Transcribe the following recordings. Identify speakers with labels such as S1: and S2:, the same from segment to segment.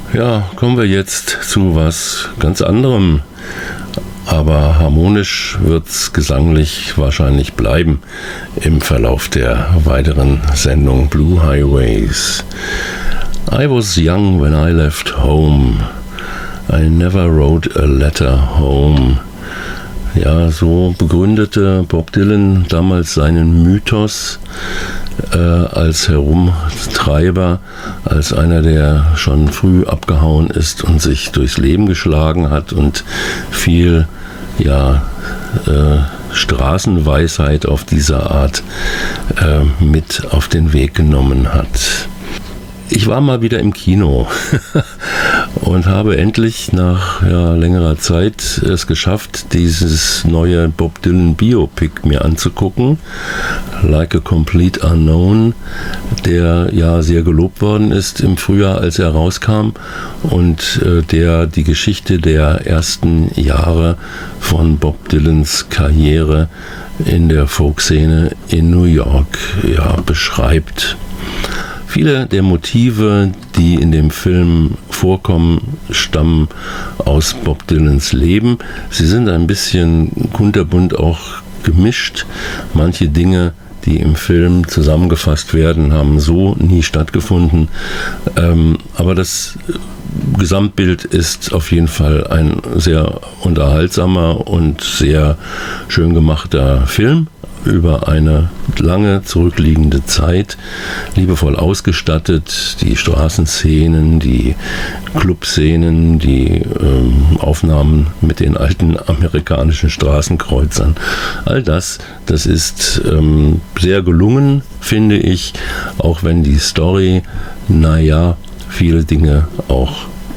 S1: Ja, kommen wir jetzt zu was ganz anderem. Aber harmonisch wird's gesanglich wahrscheinlich bleiben im Verlauf der weiteren Sendung Blue Highways. I was young when I left home. I never wrote a letter home. Ja, so begründete Bob Dylan damals seinen Mythos als Herumtreiber, als einer, der schon früh abgehauen ist und sich durchs Leben geschlagen hat und viel Straßenweisheit auf diese Art mit auf den Weg genommen hat. Ich war mal wieder im Kino und habe endlich nach längerer Zeit es geschafft, dieses neue Bob Dylan Biopic mir anzugucken, Like a Complete Unknown, der ja sehr gelobt worden ist im Frühjahr, als er rauskam und der die Geschichte der ersten Jahre von Bob Dylans Karriere in der Folkszene in New York beschreibt. Viele der Motive, die in dem Film vorkommen, stammen aus Bob Dylans Leben. Sie sind ein bisschen kunterbunt auch gemischt. Manche Dinge, die im Film zusammengefasst werden, haben so nie stattgefunden. Aber das Gesamtbild ist auf jeden Fall ein sehr unterhaltsamer und sehr schön gemachter Film über eine lange zurückliegende Zeit, liebevoll ausgestattet, die Straßenszenen, die Clubszenen, die Aufnahmen mit den alten amerikanischen Straßenkreuzern, all das ist sehr gelungen, finde ich, auch wenn die Story, viele Dinge auch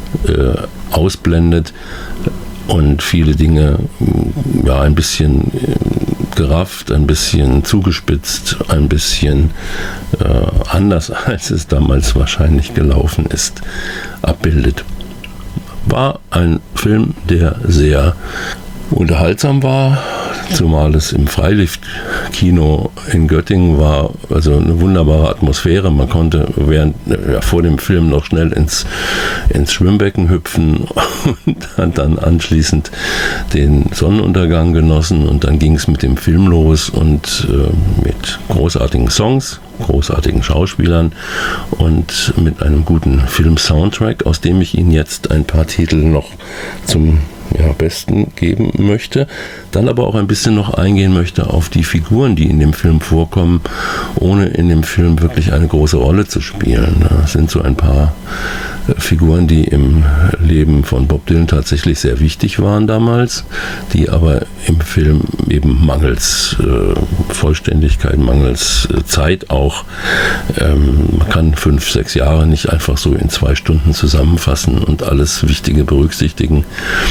S1: ausblendet und viele Dinge ein bisschen gerafft, ein bisschen zugespitzt, ein bisschen anders, als es damals wahrscheinlich gelaufen ist, abbildet. War ein Film, der sehr unterhaltsam war, zumal es im Freiliftkino in Göttingen war, also eine wunderbare Atmosphäre. Man konnte vor dem Film noch schnell ins Schwimmbecken hüpfen und hat dann anschließend den Sonnenuntergang genossen und dann ging es mit dem Film los und mit großartigen Songs, großartigen Schauspielern und mit einem guten Film-Soundtrack, aus dem ich Ihnen jetzt ein paar Titel noch zum Besten geben möchte, dann aber auch ein bisschen noch eingehen möchte auf die Figuren, die in dem Film vorkommen, ohne in dem Film wirklich eine große Rolle zu spielen. Das sind so ein paar Figuren, die im Leben von Bob Dylan tatsächlich sehr wichtig waren damals, die aber im Film eben mangels Vollständigkeit, mangels Zeit auch, man kann 5-6 Jahre nicht einfach so in 2 Stunden zusammenfassen und alles Wichtige berücksichtigen.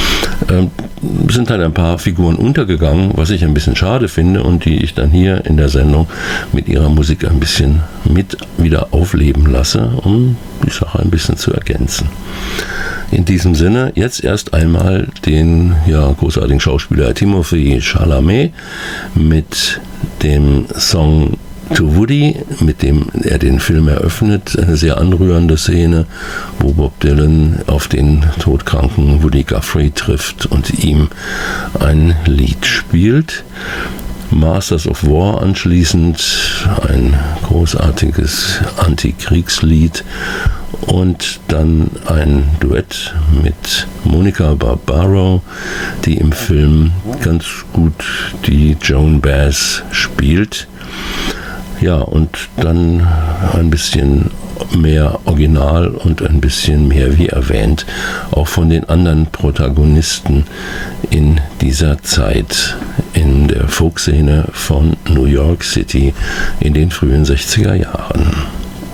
S1: Sind halt ein paar Figuren untergegangen, was ich ein bisschen schade finde und die ich dann hier in der Sendung mit ihrer Musik ein bisschen mit wieder aufleben lasse, um die Sache ein bisschen zu ergänzen. In diesem Sinne jetzt erst einmal den großartigen Schauspieler Timothée Chalamet mit dem Song To Woody, mit dem er den Film eröffnet, eine sehr anrührende Szene, wo Bob Dylan auf den todkranken Woody Guthrie trifft und ihm ein Lied spielt. Masters of War anschließend, ein großartiges Antikriegslied und dann ein Duett mit Monica Barbaro, die im Film ganz gut die Joan Baez spielt. Ja, und dann ein bisschen mehr Original und ein bisschen mehr, wie erwähnt, auch von den anderen Protagonisten in dieser Zeit in der Folkszene von New York City in den frühen 60er Jahren.